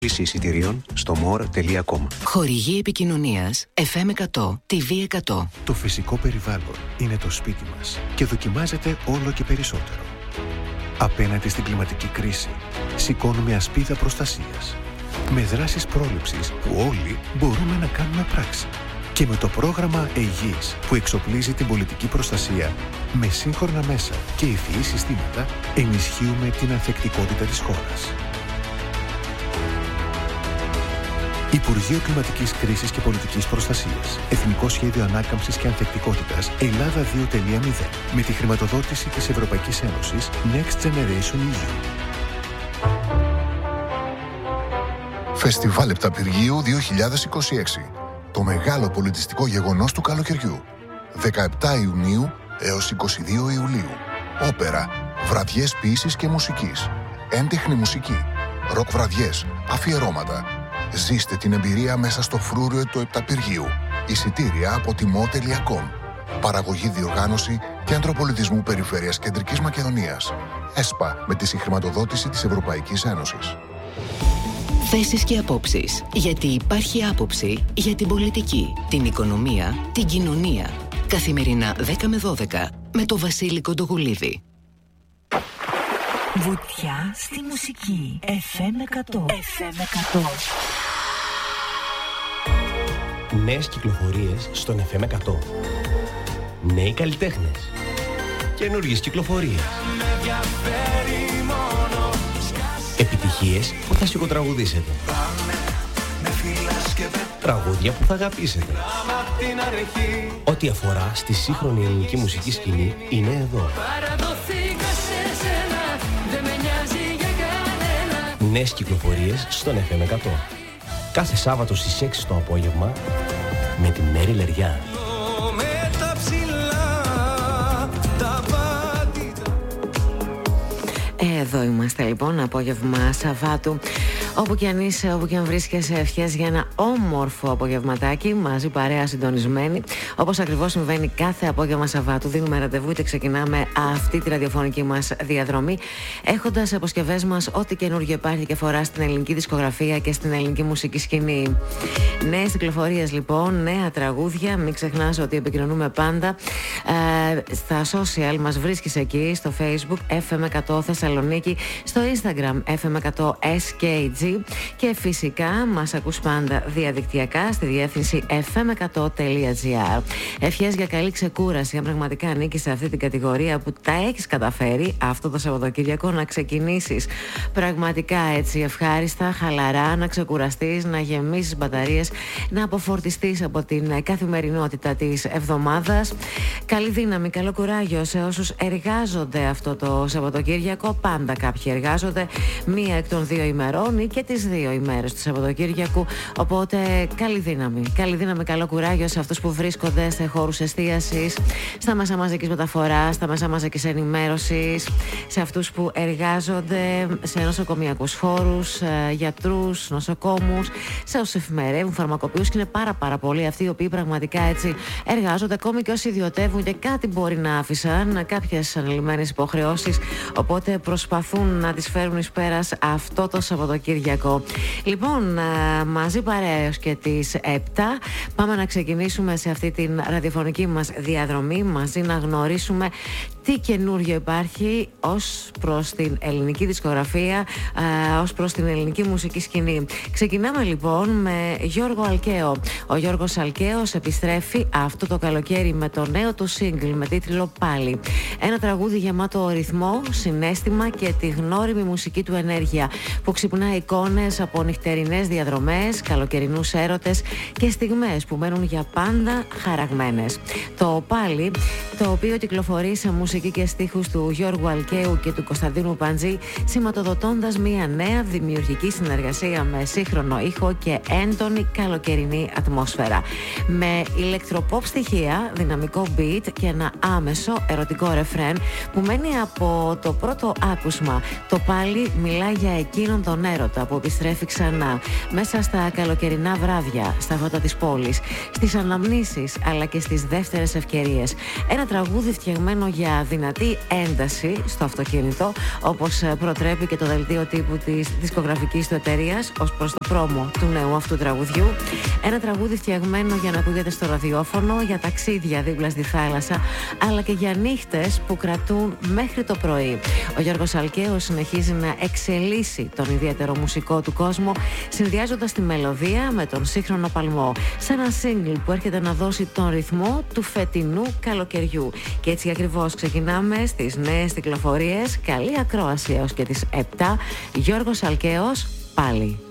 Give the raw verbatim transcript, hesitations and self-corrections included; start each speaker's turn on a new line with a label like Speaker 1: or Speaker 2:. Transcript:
Speaker 1: Λύση εισιτηρίων στο more τελεία com.
Speaker 2: Χορηγή επικοινωνίας εφ εμ εκατό, τι βι εκατό.
Speaker 3: Το φυσικό περιβάλλον είναι το σπίτι μας και δοκιμάζεται όλο και περισσότερο. Απέναντι στην κλιματική κρίση, σηκώνουμε ασπίδα προστασίας. Με δράσεις πρόληψης που όλοι μπορούμε να κάνουμε πράξη. Και με το πρόγραμμα Αιγής που εξοπλίζει την πολιτική προστασία με σύγχρονα μέσα και ευφυή συστήματα, ενισχύουμε την ανθεκτικότητα της χώρας. Υπουργείο Κλιματικής Κρίσης και Πολιτικής Προστασίας. Εθνικό Σχέδιο Ανάκαμψης και Ανθεκτικότητας Ελλάδα δύο τελεία μηδέν. Με τη χρηματοδότηση της Ευρωπαϊκής Ένωσης Next Generation ι γιου.
Speaker 4: Φεστιβάλ Επταπηργίου δύο χιλιάδες είκοσι έξι. Το μεγάλο πολιτιστικό γεγονός του καλοκαιριού. δεκαεπτά Ιουνίου έως είκοσι δύο Ιουλίου. Όπερα, βραδιές ποίησης και μουσικής. Έντεχνη μουσική, ροκ βραδιές, αφιερώματα. Ζήστε την εμπειρία μέσα στο φρούριο του Επταπηργίου. Εισιτήρια από τιμό τελεία κομ. Παραγωγή, διοργάνωση Κέντρο Πολιτισμού Περιφέρειας Κεντρικής Μακεδονίας. ΕΣΠΑ με τη συγχρηματοδότηση της Ευρωπαϊκής Ένωσης.
Speaker 2: Θέσεις και απόψεις. Γιατί υπάρχει άποψη για την πολιτική, την οικονομία, την κοινωνία. Καθημερινά δέκα με δώδεκα με το Βασίλη Κοντογουλίδη.
Speaker 5: Βουτιά στη μουσική. εφ εμ εκατό. εφ εμ εκατό.
Speaker 6: Νέες κυκλοφορίες στον εφ εμ εκατό. Νέοι καλλιτέχνες. Καινούργιες κυκλοφορίες. Επιτυχίες που θα σιγοτραγουδήσετε. Τραγούδια που θα αγαπήσετε. Ό,τι αφορά στη σύγχρονη ελληνική μουσική σκηνή είναι εδώ. Νέες κυκλοφορίες στον εφ εμ εκατό. Κάθε Σάββατο στις έξι το απόγευμα με τη Μέρη Λεριά.
Speaker 7: Εδώ είμαστε λοιπόν, απόγευμα Σαββάτου. Όπου και αν είσαι, όπου και αν βρίσκεσαι, ευχές για ένα όμορφο απογευματάκι μαζί, παρέα, συντονισμένη. Όπως ακριβώς συμβαίνει κάθε απόγευμα Σαββάτου, δίνουμε ραντεβού είτε ξεκινάμε αυτή τη ραδιοφωνική μας διαδρομή, έχοντας σε αποσκευές μας ό,τι καινούργιο υπάρχει και φορά στην ελληνική δισκογραφία και στην ελληνική μουσική σκηνή. Νέες κυκλοφορίες λοιπόν, νέα τραγούδια. Μην ξεχνάς ότι επικοινωνούμε πάντα ε, στα social. Μας βρίσκεις εκεί στο Facebook εφ εμ εκατό Θεσσαλονίκη, στο Instagram εφ εμ εκατό ες κέι τζι και φυσικά μας ακούς πάντα διαδικτυακά στη διεύθυνση εφ εμ εκατό τελεία τζι άρ. Ευχές για καλή ξεκούραση, αν πραγματικά ανήκεις σε αυτή την κατηγορία που τα έχεις καταφέρει αυτό το Σαββατοκύριακο να ξεκινήσεις πραγματικά έτσι ευχάριστα, χαλαρά, να ξεκουραστείς, να γεμίσεις μπαταρίες, να αποφορτιστείς από την καθημερινότητα της εβδομάδας. Καλή δύναμη, καλό κουράγιο σε όσους εργάζονται αυτό το Σαββατοκύριακο. Πάντα κάποιοι εργάζονται μία εκ των δύο ημερών ή και τις δύο ημέρες του Σαββατοκύριακου. Οπότε καλή δύναμη. Καλή δύναμη, καλό κουράγιο σε αυτούς που βρίσκονται σε χώρους εστίασης, στα μέσα μαζικής μεταφοράς, στα μέσα μαζικής ενημέρωσης, σε αυτούς που εργάζονται σε νοσοκομιακούς χώρους, γιατρούς, νοσοκόμους, σε όσους εφημερεύουν, φαρμακοποιούς, και είναι πάρα πάρα πολλοί αυτοί οι οποίοι πραγματικά έτσι εργάζονται, ακόμη και όσοι ιδιωτεύουν και κάτι μπορεί να άφησαν, κάποιες ανελημμένες υποχρεώσεις, οπότε προσπαθούν να τις φέρουν εις πέρας αυτό το Σαββατοκύριακο. Λοιπόν, μαζί παρέως και τις επτά πάμε να ξεκινήσουμε σε αυτή την ραδιοφωνική μας διαδρομή, μαζί να γνωρίσουμε τι καινούριο υπάρχει ως προς την ελληνική δισκογραφία, ως προς την ελληνική μουσική σκηνή. Ξεκινάμε λοιπόν με Γιώργο Αλκαίο. Ο Γιώργος Αλκαίος επιστρέφει αυτό το καλοκαίρι με το νέο του single με τίτλο «Πάλι». Ένα τραγούδι γεμάτο ρυθμό, συναίσθημα και τη γνώριμη μουσική του ενέργεια που ξυπνά εικόνες από νυχτερινές διαδρομές, καλοκαιρινούς έρωτες και στιγμές που μένουν για πάντα χαραγμένες. Το «Πάλι», το οποίο κυκλοφορεί σε μουσική και στίχους του Γιώργου Αλκαίου και του Κωνσταντίνου Παντζή, σηματοδοτώντας μια νέα δημιουργική συνεργασία με σύγχρονο ήχο και έντονη καλοκαιρινή ατμόσφαιρα. Με ηλεκτροποπ στοιχεία, δυναμικό beat και ένα άμεσο ερωτικό ρεφρέν που μένει από το πρώτο άκουσμα. Το «Πάλι» μιλάει για εκείνον τον έρωτα που επιστρέφει ξανά μέσα στα καλοκαιρινά βράδια, στα φώτα της πόλης, στις αναμνήσεις αλλά και στις δεύτερες ευκαιρίες. Ένα τραγούδι φτιαγμένο για για δυνατή ένταση στο αυτοκίνητο, όπως προτρέπει και το δελτίο τύπου της δισκογραφικής του εταιρείας ως προς το πρόμο του νέου αυτού τραγουδιού. Ένα τραγούδι φτιαγμένο για να ακούγεται στο ραδιόφωνο, για ταξίδια δίπλα στη θάλασσα, αλλά και για νύχτες που κρατούν μέχρι το πρωί. Ο Γιώργος Αλκαίος συνεχίζει να εξελίσσει τον ιδιαίτερο μουσικό του κόσμο, συνδυάζοντας τη μελωδία με τον σύγχρονο παλμό, σε ένα single που έρχεται να δώσει τον ρυθμό του φετινού καλοκαιριού. Και έτσι ακριβώς ξεκινάμε στις νέες κυκλοφορίες. Καλή ακρόαση έως και τις επτά. Γιώργος Αλκαίος, πάλι.